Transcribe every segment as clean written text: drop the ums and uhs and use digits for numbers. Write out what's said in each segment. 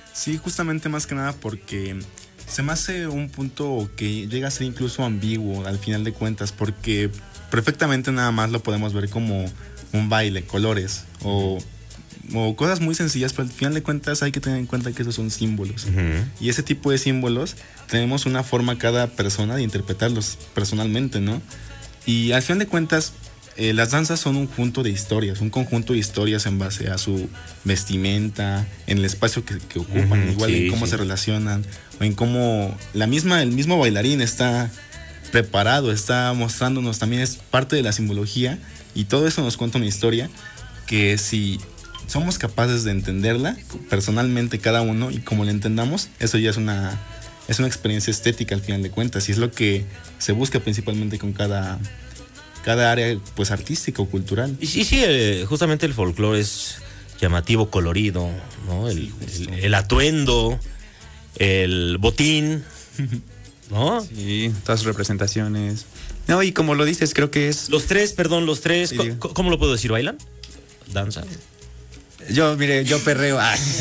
Sí, justamente más que nada porque se me hace un punto que llega a ser incluso ambiguo al final de cuentas, porque perfectamente nada más lo podemos ver como un baile, colores o cosas muy sencillas, pero al final de cuentas hay que tener en cuenta que esos son símbolos. Y ese tipo de símbolos tenemos una forma cada persona de interpretarlos personalmente, ¿no? Y al final de cuentas las danzas son un conjunto de historias en base a su vestimenta, en el espacio que ocupan, igual en cómo se relacionan, o en cómo el mismo bailarín está preparado, está mostrándonos, también es parte de la simbología, y todo eso nos cuenta una historia que si somos capaces de entenderla personalmente cada uno y como la entendamos, eso ya es una experiencia estética al final de cuentas, y es lo que se busca principalmente con cada área pues artística o cultural. Y sí, justamente el folclore es llamativo, colorido, ¿no? El atuendo, el botín, ¿no? Sí, todas sus representaciones. No, y como lo dices, creo que es... Los tres, sí, ¿cómo lo puedo decir? ¿Bailan? ¿Danza? Yo perreo.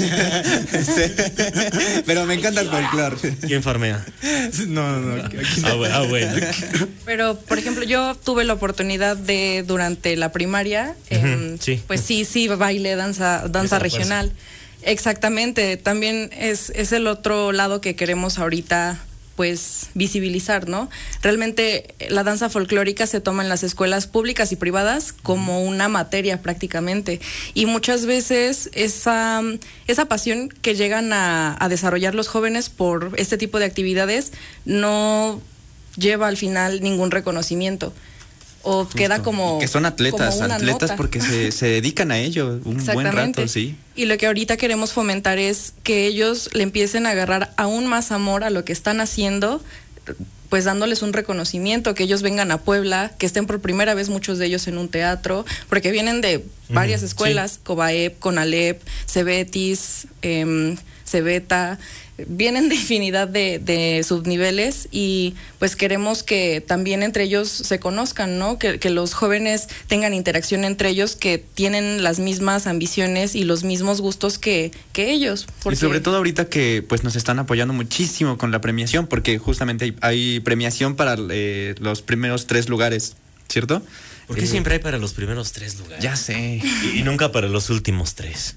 Pero me encanta el folclore. ¿Quién farmea? No. Bueno. Pero, por ejemplo, yo tuve la oportunidad de, durante la primaria, sí. Pues sí, baile, danza regional. Exactamente. También es el otro lado que queremos ahorita pues visibilizar, ¿no? Realmente la danza folclórica se toma en las escuelas públicas y privadas como una materia prácticamente, y muchas veces esa pasión que llegan a desarrollar los jóvenes por este tipo de actividades no lleva al final ningún reconocimiento. O justo. Queda como... Que son atletas porque se dedican a ello un buen rato, sí. Y lo que ahorita queremos fomentar es que ellos le empiecen a agarrar aún más amor a lo que están haciendo, pues dándoles un reconocimiento, que ellos vengan a Puebla, que estén por primera vez muchos de ellos en un teatro, porque vienen de varias escuelas, sí. Cobaep, Conalep, Cebetis, Cebeta, vienen de infinidad de subniveles, y pues queremos que también entre ellos se conozcan, ¿no? Que los jóvenes tengan interacción entre ellos, que tienen las mismas ambiciones y los mismos gustos que ellos. Y sobre todo ahorita que pues nos están apoyando muchísimo con la premiación, porque justamente hay premiación para los primeros 3 lugares, ¿cierto? ¿Por qué siempre hay para los primeros 3 lugares? Ya sé. Y nunca para los últimos 3.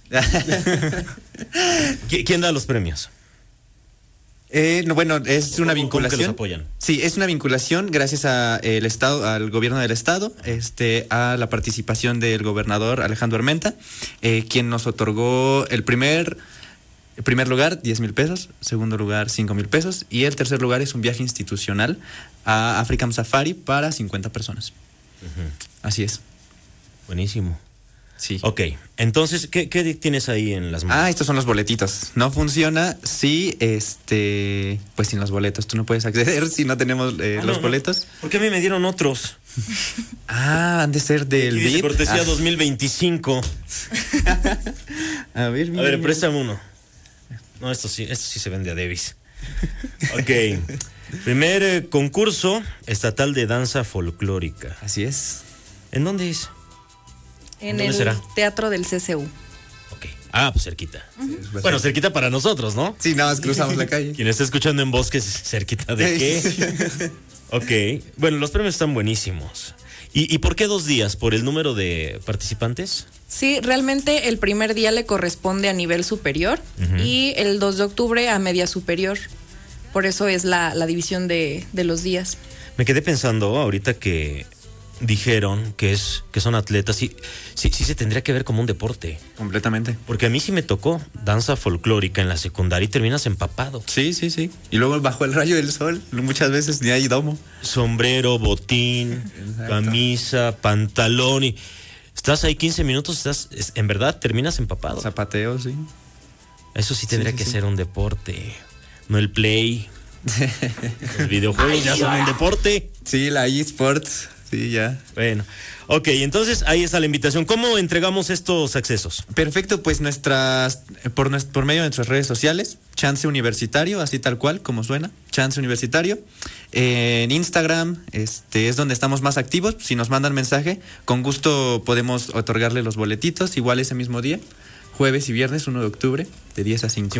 ¿Quién da los premios? No, bueno, es una vinculación. ¿Cómo que los apoyan? Sí, es una vinculación gracias a el Estado, al gobierno del Estado, a la participación del gobernador Alejandro Armenta, quien nos otorgó el primer lugar, 10,000 pesos, segundo lugar, 5,000 pesos, y el tercer lugar es un viaje institucional a African Safari para 50 personas. Así es. Buenísimo. Sí. Ok, entonces, ¿qué tienes ahí en las manos? Estos son los boletitos. No funciona si, pues sin los boletos. Tú no puedes acceder si no tenemos los boletos. ¿Por qué a mí me dieron otros? Han de ser del VIP. Cortesía 2025. A ver, préstame uno. No, esto sí se vende a Davis. Ok. Primer concurso estatal de danza folclórica. Así es. ¿En dónde es? En el Teatro del CCU. Ok. Pues cerquita. Bueno, cerquita para nosotros, ¿no? Sí, nada más cruzamos la calle. Quien está escuchando en Bosques, ¿cerquita de qué? Ok. Bueno, los premios están buenísimos. ¿Y por qué 2 días? ¿Por el número de participantes? Sí, realmente el primer día le corresponde a nivel superior y el 2 de octubre a media superior. Por eso es la división de los días. Me quedé pensando ahorita que dijeron que son atletas, y sí se tendría que ver como un deporte. Completamente. Porque a mí sí me tocó danza folclórica en la secundaria y terminas empapado. Sí. Y luego bajo el rayo del sol, muchas veces ni hay domo. Sombrero, botín, camisa, pantalón, y estás ahí 15 minutos, en verdad terminas empapado. Zapateo, sí. Eso sí tendría que ser un deporte, no el play. Los videojuegos ya son un deporte. Sí, la eSports. Sí, ya. Bueno, ok, entonces ahí está la invitación. ¿Cómo entregamos estos accesos? Perfecto, pues por medio de nuestras redes sociales, Chance Universitario, así tal cual, como suena, Chance Universitario. En Instagram, es donde estamos más activos. Si nos mandan mensaje, con gusto podemos otorgarle los boletitos, igual ese mismo día, jueves y viernes, 1 de octubre, de 10 a 5.